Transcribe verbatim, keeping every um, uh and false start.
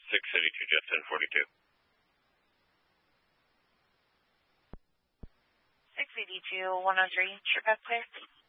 six eighty-two, Jet ten forty-two. six eighty-two, one oh three, trip back clear.